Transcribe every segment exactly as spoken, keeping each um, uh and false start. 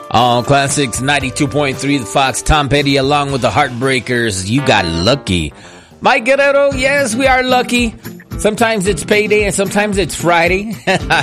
All Classics ninety-two point three, the Fox. Tom Petty along with the Heartbreakers. You got lucky. Mike Guerrero, yes, we are lucky. Sometimes it's payday and sometimes it's Friday.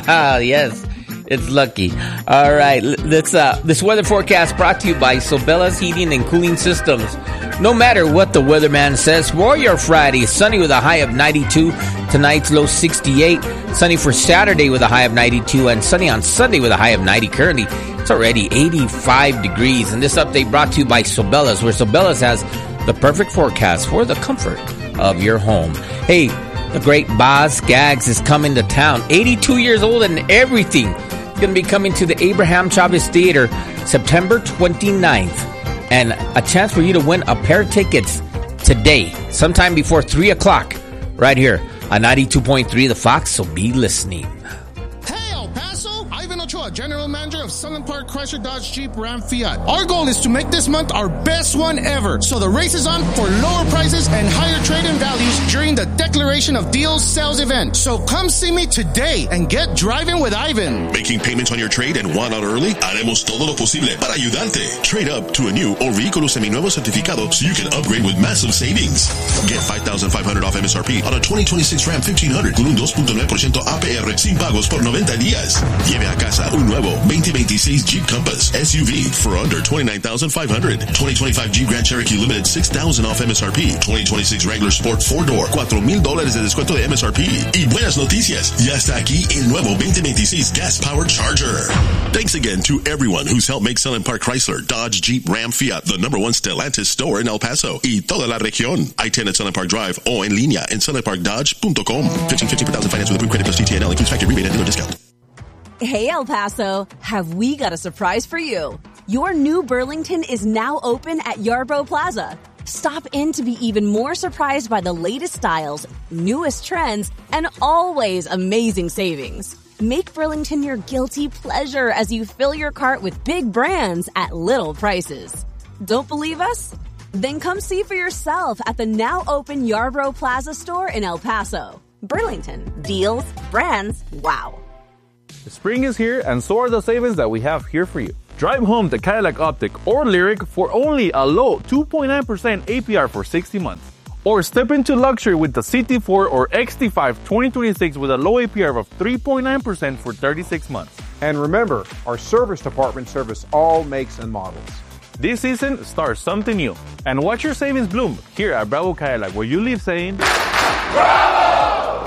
Yes, it's lucky. All right, let's, uh, this weather forecast brought to you by Sobella's Heating and Cooling Systems. No matter what the weatherman says, for your Friday, sunny with a high of ninety-two. Tonight's low sixty-eight. Sunny for Saturday with a high of ninety-two. And sunny on Sunday with a high of ninety. Currently, it's already eighty-five degrees. And this update brought to you by Sobella's, where Sobella's has the perfect forecast for the comfort of your home. Hey, the great Boz Scaggs is coming to town. eighty-two years old and everything. He's going to be coming to the Abraham Chavez Theater September twenty-ninth. And a chance for you to win a pair of tickets today, sometime before three o'clock, right here on ninety-two point three The Fox, so be listening. Hey, El Paso! Ivan Ochoa, General Manager of Sunland Park Chrysler Dodge Jeep Ram Fiat. Our goal is to make this month our best one ever. So the race is on for lower prices and higher trade-in values during the Declaration of Deals sales event. So come see me today and get driving with Ivan. Making payments on your trade and want out early? Haremos todo lo posible para ayudarte. Trade up to a new or vehículo seminuevo certificado so you can upgrade with massive savings. Get five thousand five hundred dollars off M S R P on a twenty twenty-six Ram fifteen hundred con un two point nine percent A P R sin pagos por noventa días. Lleve a casa un nuevo twenty twenty-six Jeep Compass S U V for under twenty-nine thousand five hundred dollars. twenty twenty-five Jeep Grand Cherokee Limited six thousand dollars off M S R P. twenty twenty-six Wrangler Sport four door four mil dólares de descuento de M S R P. Y buenas noticias, ya está aquí el nuevo twenty twenty-six Gas Powered Charger. Thanks again to everyone who's helped make Sunland Park Chrysler, Dodge, Jeep, Ram, Fiat the number one Stellantis store in El Paso y toda la región. I ten at Sunland Park Drive o en línea en sunland park dodge dot com. fifteen fifty per thousand finance with approved credit plus T T N L includes factory rebate and dealer discount. Hey, El Paso, have we got a surprise for you? Your new Burlington is now open at Yarbrough Plaza. Stop in to be even more surprised by the latest styles, newest trends, and always amazing savings. Make Burlington your guilty pleasure as you fill your cart with big brands at little prices. Don't believe us? Then come see for yourself at the now open Yarbrough Plaza store in El Paso. Burlington. Deals, brands, wow. The spring is here, and so are the savings that we have here for you. Drive home the Cadillac Optiq or Lyric for only a low two point nine percent A P R for sixty months. Or step into luxury with the C T four or X T five twenty twenty-six with a low A P R of three point nine percent for thirty-six months. And remember, our service department service all makes and models. This season, start something new. And watch your savings bloom here at Bravo Cadillac, where you leave saying, Bravo!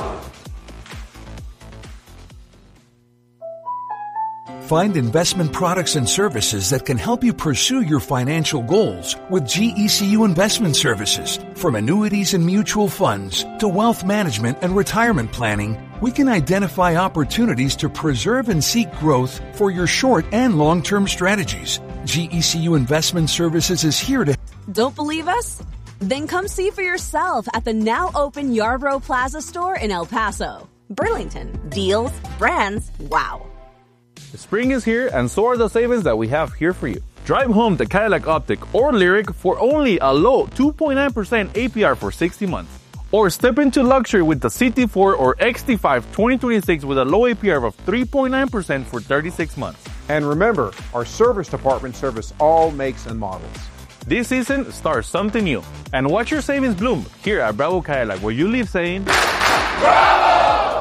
Find investment products and services that can help you pursue your financial goals with G E C U Investment Services. From annuities and mutual funds to wealth management and retirement planning, we can identify opportunities to preserve and seek growth for your short and long-term strategies. G E C U Investment Services is here to... Don't believe us? Then come see for yourself at the now open Yarbrough Plaza store in El Paso. Burlington. Deals, brands, wow. The spring is here, and so are the savings that we have here for you. Drive home the Cadillac Optiq or Lyric for only a low two point nine percent A P R for sixty months. Or step into luxury with the C T four or X T five twenty twenty-six with a low A P R of three point nine percent for thirty-six months. And remember, our service department service all makes and models. This season, start something new. And watch your savings bloom here at Bravo Cadillac, where you leave saying, Bravo!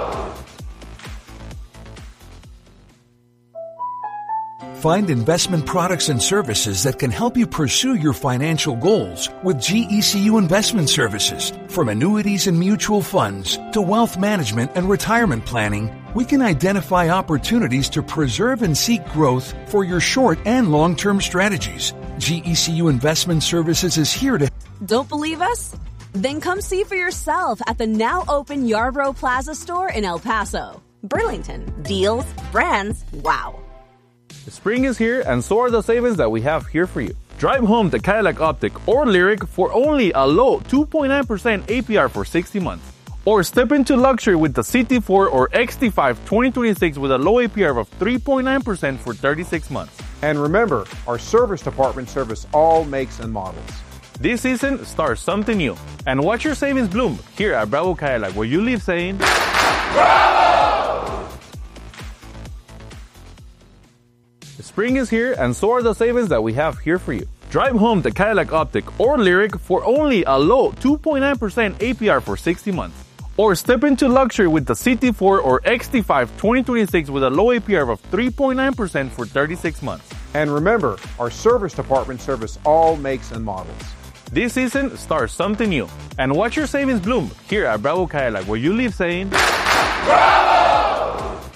Find investment products and services that can help you pursue your financial goals with G E C U Investment Services. From annuities and mutual funds to wealth management and retirement planning, we can identify opportunities to preserve and seek growth for your short and long-term strategies. G E C U Investment Services is here to... Don't believe us? Then come see for yourself at the now open Yarbrough Plaza store in El Paso. Burlington. Deals, brands, wow. The spring is here, and so are the savings that we have here for you. Drive home the Cadillac Optiq or Lyric for only a low two point nine percent A P R for sixty months. Or step into luxury with the C T four or X T five twenty twenty-six with a low A P R of three point nine percent for thirty-six months. And remember, our service department service all makes and models. This season, start something new. And watch your savings bloom here at Bravo Cadillac, where you leave saying, Bravo! Spring is here, and so are the savings that we have here for you. Drive home the Cadillac Optic or Lyric for only a low two point nine percent A P R for sixty months. Or step into luxury with the C T four or X T five twenty twenty-six with a low A P R of three point nine percent for thirty-six months. And remember, our service department service all makes and models. This season, start something new. And watch your savings bloom here at Bravo Cadillac, where you leave saying, Bravo!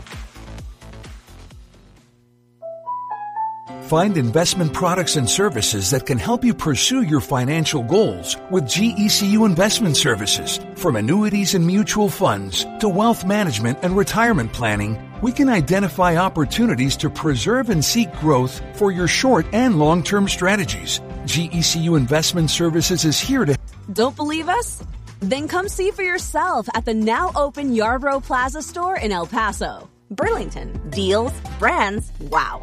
Find investment products and services that can help you pursue your financial goals with G E C U Investment Services. From annuities and mutual funds to wealth management and retirement planning, we can identify opportunities to preserve and seek growth for your short and long-term strategies. G E C U Investment Services is here to... Don't believe us? Then come see for yourself at the now open Yarbrough Plaza store in El Paso. Burlington. Deals, brands, wow.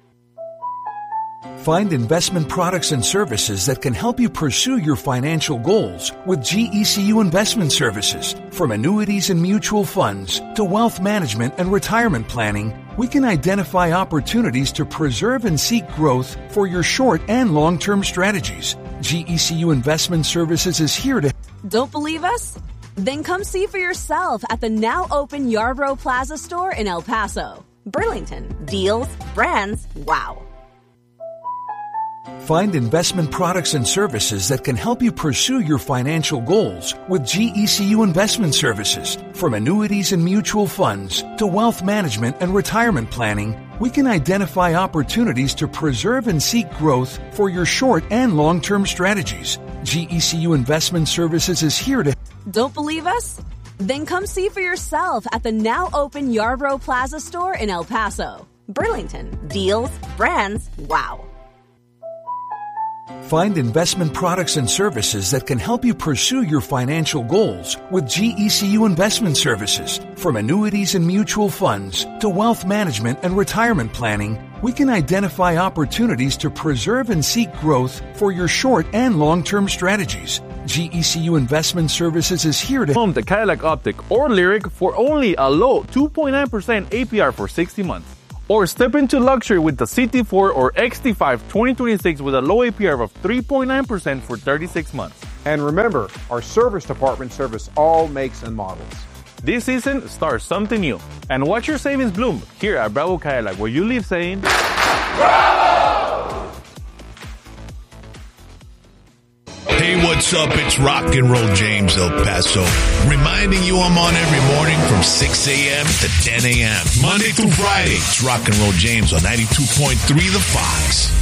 Find investment products and services that can help you pursue your financial goals with G E C U Investment Services. From annuities and mutual funds to wealth management and retirement planning, we can identify opportunities to preserve and seek growth for your short and long-term strategies. G E C U Investment Services is here to... Don't believe us? Then come see for yourself at the now open Yarbrough Plaza store in El Paso. Burlington. Deals, brands, wow. Find investment products and services that can help you pursue your financial goals with G E C U Investment Services. From annuities and mutual funds to wealth management and retirement planning, we can identify opportunities to preserve and seek growth for your short and long-term strategies. G E C U Investment Services is here to... Don't believe us? Then come see for yourself at the now open Yarbrough Plaza store in El Paso. Burlington. Deals, brands, wow. Find investment products and services that can help you pursue your financial goals with G E C U Investment Services. From annuities and mutual funds to wealth management and retirement planning, we can identify opportunities to preserve and seek growth for your short and long-term strategies. G E C U Investment Services is here to... Home the Cadillac Optic or Lyric for only a low two point nine percent A P R for sixty months. Or step into luxury with the C T four or X T five twenty twenty-six with a low A P R of three point nine percent for thirty-six months. And remember, our service department service all makes and models. This season, start something new. And watch your savings bloom here at Bravo Cadillac, where you leave saying, Bravo! Hey, what's up? It's Rock and Roll James El Paso, reminding you I'm on every morning from six a.m. to ten a.m. Monday through Friday. It's Rock and Roll James on ninety-two point three The Fox.